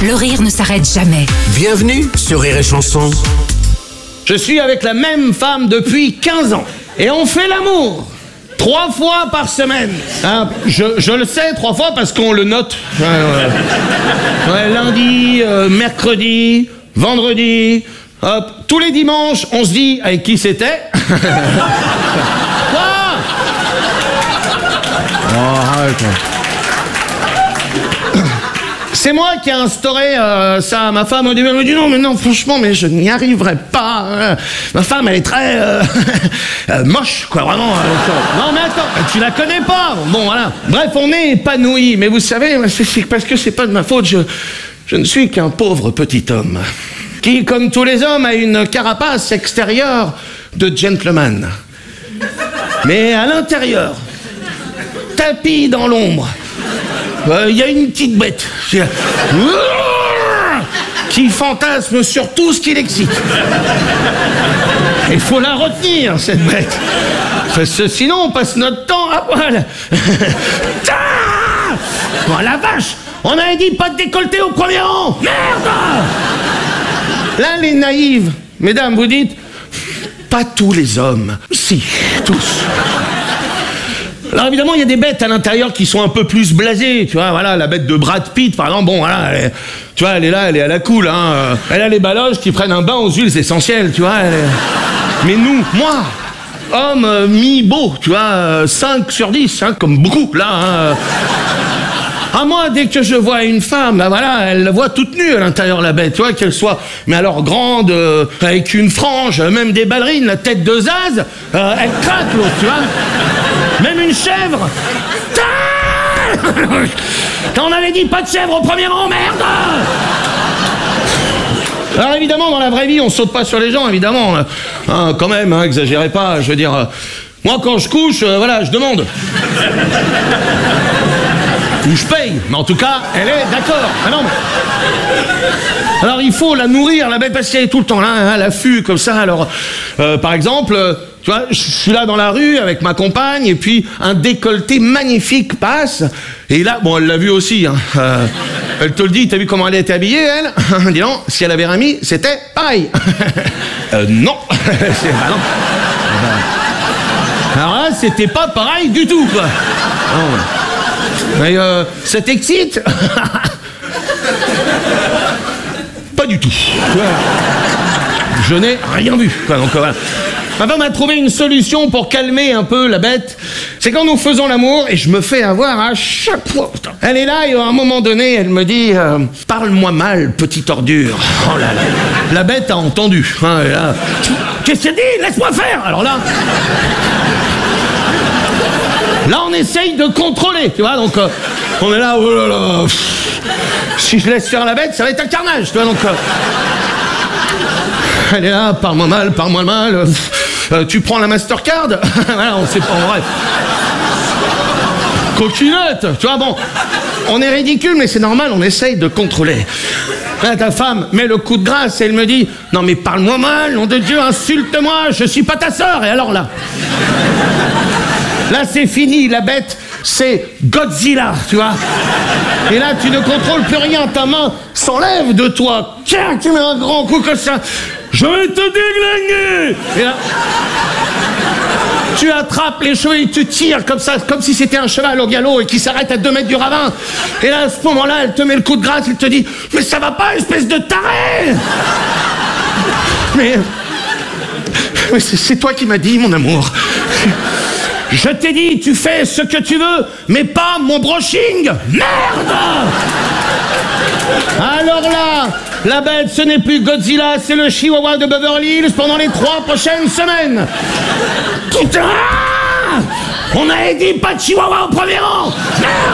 le rire ne s'arrête jamais. Bienvenue sur Rire et Chanson. Je suis avec la même femme depuis 15 ans. Et on fait l'amour 3 fois par semaine. Hein, je le sais, 3 fois parce qu'on le note. Ouais, lundi, mercredi, vendredi. Hop, tous les dimanches, on se dit avec qui c'était. Quoi? Oh, arrête. C'est moi qui ai instauré ça. Ma femme au début elle me dit non franchement mais je n'y arriverai pas. Ma femme elle est très moche quoi vraiment. Non mais attends, tu la connais pas. Bon voilà. Bref on est épanouis. Mais vous savez c'est parce que c'est pas de ma faute. Je ne suis qu'un pauvre petit homme qui comme tous les hommes a une carapace extérieure de gentleman. Mais à l'intérieur, tapis dans l'ombre. Il y a une petite bête qui fantasme sur tout ce qui l'excite. Il faut la retenir, cette bête. Parce que sinon, on passe notre temps à poil. Oh la vache! On avait dit pas de décolleté au premier rang! Merde! Là, les naïves, mesdames, vous dites, pas tous les hommes. Si, tous. Alors évidemment, il y a des bêtes à l'intérieur qui sont un peu plus blasées, tu vois, voilà, la bête de Brad Pitt, par exemple, bon, voilà, tu vois, elle est là, elle est à la cool, hein, elle a les baloches qui prennent un bain aux huiles essentielles, tu vois, mais nous, moi, homme mi-beau, tu vois, 5 sur 10, hein, comme beaucoup, là, hein. À moi, dès que je vois une femme, là, voilà, elle la voit toute nue à l'intérieur, la bête, tu vois, qu'elle soit, mais alors grande, avec une frange, même des ballerines, la tête de Zaz, elle craque, l'autre, tu vois. Même une chèvre. On avait dit pas de chèvre au premier rang, merde. Alors évidemment, dans la vraie vie, on saute pas sur les gens, évidemment. Hein, quand même, hein, exagérez pas, je veux dire... moi, quand je couche, voilà, je demande. Ou je paye, mais en tout cas, elle est d'accord. Ah non, mais... Alors il faut la nourrir, la bête, parce qu'elle est tout le temps là, hein, à l'affût, comme ça. Alors, par exemple, tu vois, je suis là dans la rue avec ma compagne, et puis un décolleté magnifique passe, et là, bon, elle l'a vu aussi, hein, elle te le dit, t'as vu comment elle était habillée, elle? Dis donc, si elle avait un ami, c'était pareil. Non. Ah, non. Alors là, c'était pas pareil du tout, quoi. Non. Mais ça t'excite? Pas du tout. Je n'ai rien vu. Donc voilà. Ma femme a trouvé une solution pour calmer un peu la bête. C'est quand nous faisons l'amour, et je me fais avoir à chaque fois. Elle est là, et à un moment donné, elle me dit parle-moi mal, petite ordure. Oh là là. La bête a entendu. Hein, là. Qu'est-ce que tu dis? Laisse-moi faire. Alors là... Là, on essaye de contrôler, tu vois, donc on est là, oh là là, si je laisse faire la bête, ça va être un carnage, tu vois, donc... elle est là, parle-moi mal, tu prends la Mastercard. Voilà, on sait pas, en vrai. Coquinette, tu vois, bon, on est ridicule, mais c'est normal, on essaye de contrôler. Là, ta femme met le coup de grâce et elle me dit « Non mais parle-moi mal, nom de Dieu, insulte-moi, je suis pas ta sœur !» Et alors là... Là, c'est fini, la bête, c'est Godzilla, tu vois. Et là, tu ne contrôles plus rien, ta main s'enlève de toi. Tiens, tu mets un grand coup comme ça. Je vais te déglinguer. Et là, tu attrapes les cheveux et tu tires comme ça, comme si c'était un cheval au galop et qui s'arrête à 2 mètres du ravin. Et là, à ce moment-là, elle te met le coup de grâce, elle te dit « Mais ça va pas, espèce de taré !» Mais c'est toi qui m'as dit, mon amour. Je t'ai dit, tu fais ce que tu veux, mais pas mon brushing. Merde! Alors là, la bête, ce n'est plus Godzilla, c'est le Chihuahua de Beverly Hills pendant les 3 prochaines semaines. Putain! On avait dit pas de Chihuahua au premier rang. Merde!